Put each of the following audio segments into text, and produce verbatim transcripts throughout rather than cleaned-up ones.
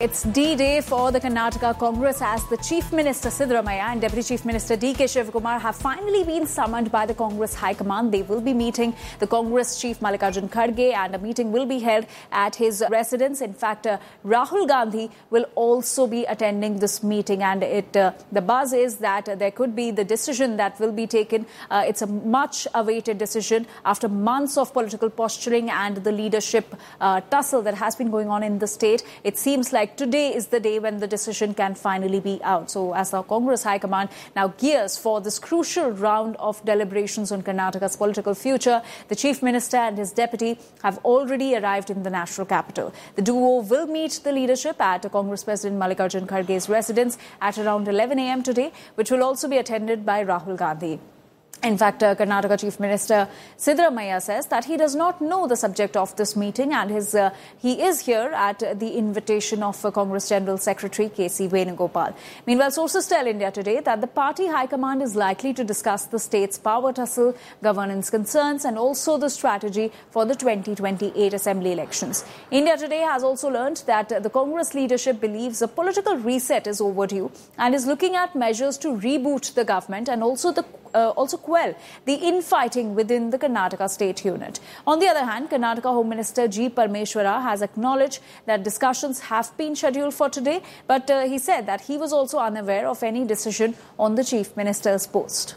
It's D-Day for the Karnataka Congress as the Chief Minister Siddaramaiah and Deputy Chief Minister D K Shivakumar have finally been summoned by the Congress High Command. They will be meeting the Congress Chief Mallikarjun Kharge, and a meeting will be held at his residence. In fact, uh, Rahul Gandhi will also be attending this meeting, and it uh, the buzz is that uh, there could be the decision that will be taken. Uh, it's a much-awaited decision after months of political posturing and the leadership uh, tussle that has been going on in the state. It seems like today is the day when the decision can finally be out. So as the Congress High Command now gears for this crucial round of deliberations on Karnataka's political future, the Chief Minister and his deputy have already arrived in the national capital. The duo will meet the leadership at Congress President Mallikarjun Kharge's residence at around eleven a m today, which will also be attended by Rahul Gandhi. In fact, uh, Karnataka Chief Minister Siddaramaiah says that he does not know the subject of this meeting, and his, uh, he is here at uh, the invitation of uh, Congress General Secretary K C Venugopal. Meanwhile, sources tell India Today that the party high command is likely to discuss the state's power tussle, governance concerns, and also the strategy for the twenty twenty-eight assembly elections. India Today has also learned that uh, the Congress leadership believes a political reset is overdue and is looking at measures to reboot the government and also the Uh, also quell the infighting within the Karnataka state unit. On the other hand, Karnataka Home Minister G. Parmeshwara has acknowledged that discussions have been scheduled for today, but uh, he said that he was also unaware of any decision on the Chief Minister's post.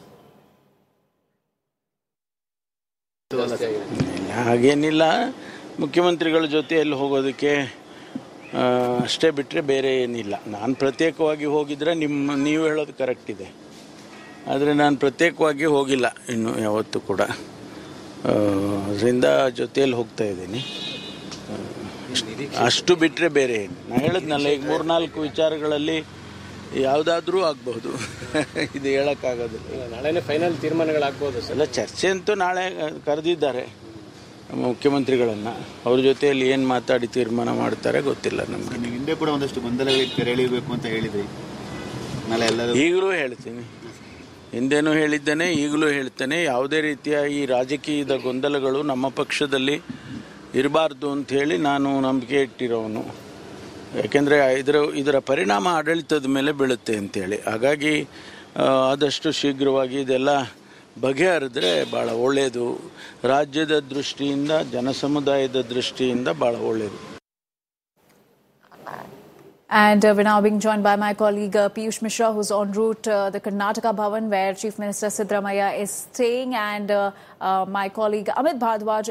ಹಾಗೇನಿಲ್ಲ, ಮುಖ್ಯಮಂತ್ರಿಗಳ ಜೊತೆಯಲ್ಲಿ ಹೋಗೋದಕ್ಕೆ ಅಷ್ಟೇ ಬಿಟ್ಟರೆ ಬೇರೆ ಏನಿಲ್ಲ. ನಾನು ಪ್ರತ್ಯೇಕವಾಗಿ ಹೋಗಿದ್ರೆ ನಿಮ್ಮ ನೀವು ಹೇಳೋದು ಕರೆಕ್ಟ್ ಇದೆ, ಆದರೆ ನಾನು ಪ್ರತ್ಯೇಕವಾಗಿ ಹೋಗಿಲ್ಲ ಇನ್ನು ಯಾವತ್ತೂ ಕೂಡ. ಅದರಿಂದ ಜೊತೆಯಲ್ಲಿ ಹೋಗ್ತಾ ಇದ್ದೀನಿ. ಅಷ್ಟು ಬಿಟ್ಟರೆ ಬೇರೆ ಏನು. ನಾನು ಹೇಳಿದ್ನಲ್ಲ, ಈಗ ಮೂರ್ನಾಲ್ಕು ವಿಚಾರಗಳಲ್ಲಿ ಯಾವುದಾದ್ರೂ ಆಗಬಹುದು, ಇದು ಹೇಳೋಕ್ಕಾಗೋದಿಲ್ಲ. ನಾಳೆನೇ ಫೈನಲ್ ತೀರ್ಮಾನಗಳಾಗ್ಬೋದು ಸರ್. ಎಲ್ಲ ಚರ್ಚೆ ಅಂತೂ ನಾಳೆ ಕರೆದಿದ್ದಾರೆ ಮುಖ್ಯಮಂತ್ರಿಗಳನ್ನು. ಅವ್ರ ಜೊತೆಯಲ್ಲಿ ಏನು ಮಾತಾಡಿ ತೀರ್ಮಾನ ಮಾಡ್ತಾರೆ ಗೊತ್ತಿಲ್ಲ ನಮಗೆ. ನೀವು ಹಿಂದೆ ಕೂಡ ಒಂದಷ್ಟು ಗೊಂದಲಗಳಿಗೆ ತೆರೆ ಎಳೆಯಬೇಕು ಅಂತ ಹೇಳಿದ್ರಿ, ನಾಳೆ ಎಲ್ಲರೂ. ಈಗಲೂ ಹೇಳ್ತೀನಿ, ಹಿಂದೇನೂ ಹೇಳಿದ್ದೇನೆ, ಈಗಲೂ ಹೇಳ್ತೇನೆ, ಯಾವುದೇ ರೀತಿಯ ಈ ರಾಜಕೀಯದ ಗೊಂದಲಗಳು ನಮ್ಮ ಪಕ್ಷದಲ್ಲಿ ಇರಬಾರ್ದು ಅಂಥೇಳಿ ನಾನು ನಂಬಿಕೆ ಇಟ್ಟಿರೋನು. ಯಾಕೆಂದರೆ ಇದರ ಇದರ ಪರಿಣಾಮ ಆಡಳಿತದ ಮೇಲೆ ಬೀಳುತ್ತೆ ಅಂತೇಳಿ. ಹಾಗಾಗಿ ಆದಷ್ಟು ಶೀಘ್ರವಾಗಿ ಇದೆಲ್ಲ ಬಗೆಹರಿದ್ರೆ ಭಾಳ ಒಳ್ಳೆಯದು. ರಾಜ್ಯದ ದೃಷ್ಟಿಯಿಂದ, ಜನಸಮುದಾಯದ ದೃಷ್ಟಿಯಿಂದ ಭಾಳ ಒಳ್ಳೆಯದು. And uh, we're now being joined by my colleague uh, Piyush Mishra, who's en route to uh, the Karnataka Bhavan, where Chief Minister Siddaramaiah is staying, and uh, uh, my colleague Amit Bhardwaj